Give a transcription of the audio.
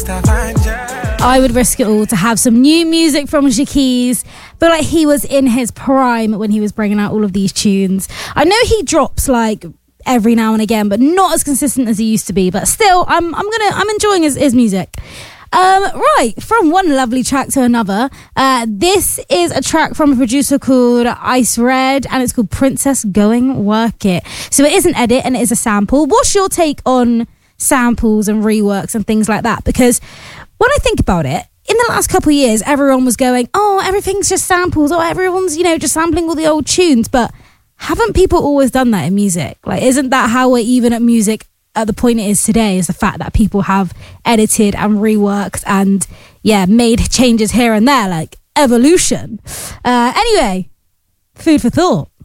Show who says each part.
Speaker 1: I would risk it all to have some new music from Jaquez. Feel like he was in his prime when he was bringing out all of these tunes. I know he drops like every now and again, but not as consistent as he used to be. But still, I'm enjoying his music. Right, from one lovely track to another. This is a track from a producer called Ice Red, and it's called Princess Going Work It. So it is an edit and it is a sample. What's your take on samples and reworks and things like that? Because when I think about it, in the last couple of years, everyone was going, oh, everything's just samples, or everyone's, just sampling all the old tunes. But haven't people always done that in music? Like, isn't that how we're even at music at the point it is today, is the fact that people have edited and reworked and, made changes here and there, like evolution. Anyway, food for thought.